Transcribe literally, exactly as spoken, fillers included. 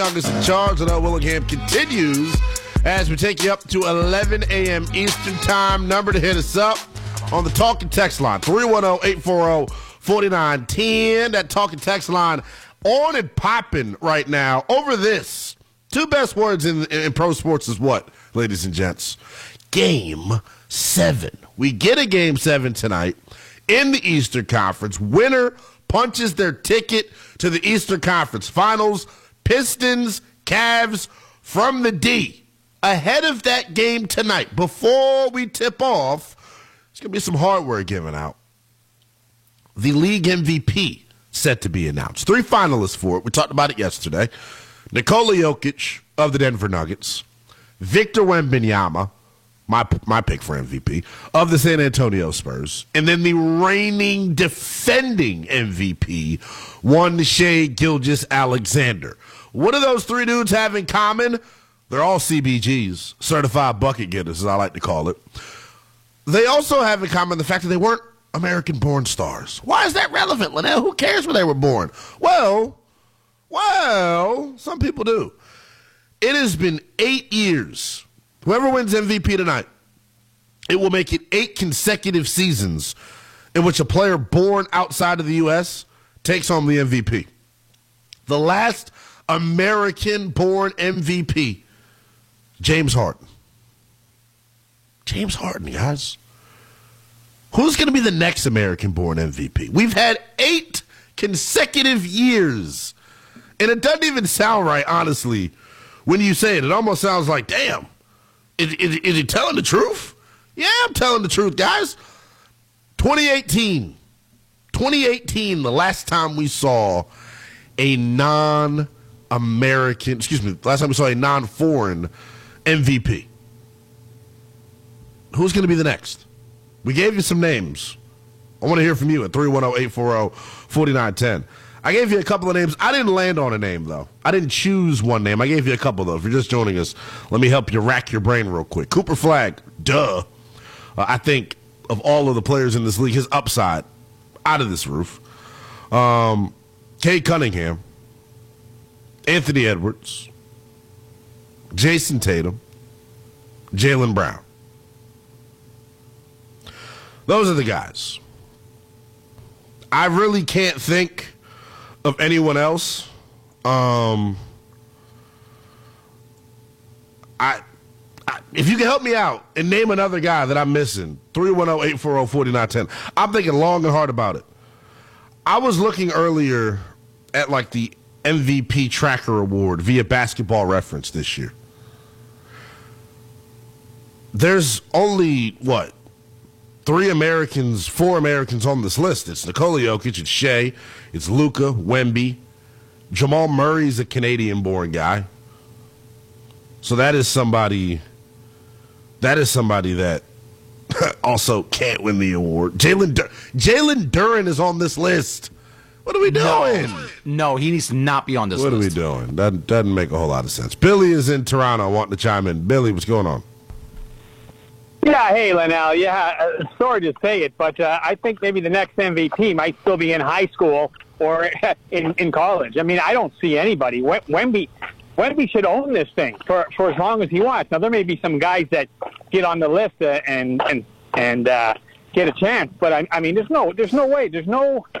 Youngest in charge, and Willingham continues as we take you up to eleven a.m. Eastern Time. Number to hit us up on the talk and text line, three one zero, eight four zero, four nine one zero. That talk and text line on and popping right now over this. Two best words in, in pro sports is what, ladies and gents? Game seven. We get a game seven tonight in the Eastern Conference. Winner punches their ticket to the Eastern Conference Finals. Pistons, Cavs from the D. Ahead of that game tonight, before we tip off, there's going to be some hardware given out. The league M V P set to be announced. Three finalists for it. We talked about it yesterday. Nikola Jokic of the Denver Nuggets. Victor Wembanyama, my, my pick for M V P, of the San Antonio Spurs. And then the reigning defending M V P, one Shai Gilgeous-Alexander. What do those three dudes have in common? They're all C B Gs, certified bucket getters, as I like to call it. They also have in common the fact that they weren't American-born stars. Why is that relevant, Linnell? Who cares where they were born? Well, well, some people do. It has been eight years. Whoever wins M V P tonight, it will make it eight consecutive seasons in which a player born outside of the U S takes home the M V P. The last American-born M V P, James Harden. James Harden, guys. Who's going to be the next American-born M V P? We've had eight consecutive years. And it doesn't even sound right, honestly, when you say it. It almost sounds like, damn, is, is, is he telling the truth? Yeah, I'm telling the truth, guys. twenty eighteen. twenty eighteen, the last time we saw a non- American, excuse me, last time we saw a non-foreign M V P. Who's going to be the next? We gave you some names. I want to hear from you at three one zero, eight four zero, four nine one zero. I gave you a couple of names. I didn't land on a name, though. I didn't choose one name. I gave you a couple, though. If you're just joining us, let me help you rack your brain real quick. Cooper Flagg, duh. Uh, I think of all of the players in this league, his upside, out of this roof. Um, Cade Cunningham. Anthony Edwards, Jason Tatum, Jaylen Brown. Those are the guys. I really can't think of anyone else. Um, I, I, if you can help me out and name another guy that I'm missing, three one zero, eight four zero, four nine one zero. I'm thinking long and hard about it. I was looking earlier at like the M V P Tracker Award via Basketball Reference this year. There's only, what, three Americans, four Americans on this list. It's Nikola Jokic, it's Shai, it's Luka, Wemby. Jamal Murray's a Canadian-born guy. So that is somebody, that is somebody that also can't win the award. Jalen Dur- Jalen Duren is on this list. What are we doing? No, no, he needs to not be on this what list. What are we doing? That doesn't make a whole lot of sense. Billy is in Toronto wanting to chime in. Billy, what's going on? Yeah, hey, Linnell. Yeah, uh, sorry to say it, but uh, I think maybe the next M V P might still be in high school or in, in college. I mean, I don't see anybody. Wemby, Wemby should own this thing for, for as long as he wants. Now, there may be some guys that get on the list uh, and and and uh, get a chance, but I, I mean, there's no there's no way. There's no